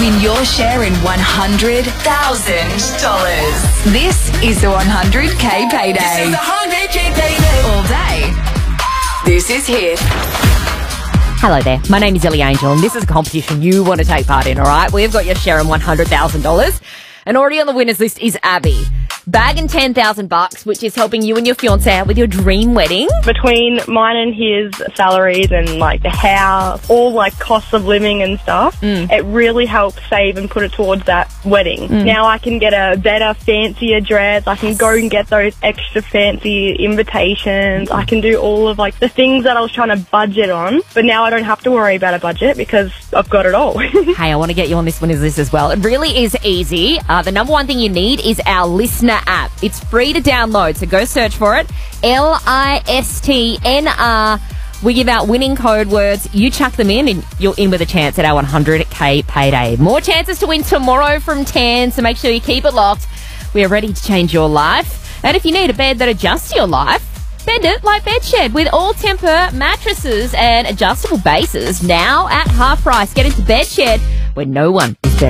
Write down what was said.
Win your share in $100,000. This is the 100K payday. This is the 100K payday. All day. This is Hit. Hello there, my name is Ellie Angel and this is a competition you want to take part in, alright? We've got your share in $100,000 and already on the winners list is Abby. Bagging $10,000, which is helping you and your fiancé out with your dream wedding. Between mine and his salaries and like the house, all like costs of living and stuff, it really helps save and put it towards that wedding. Now I can get a better, fancier dress. I can go and get those extra fancy invitations. I can do all of like the things that I was trying to budget on, but now I don't have to worry about a budget because I've got it all. Hey, I want to get you on this winners list as well. It really is easy. The number one thing you need is our listener app. It's free to download, so go search for it. LISTNR. We give out winning code words. You chuck them in and you're in with a chance at our 100K payday. More chances to win tomorrow from 10, so make sure you keep it locked. We are ready to change your life. And if you need a bed that adjusts your life, bend it like Bedshed with all-temper mattresses and adjustable bases now at half price. Get into Bedshed where no one is better.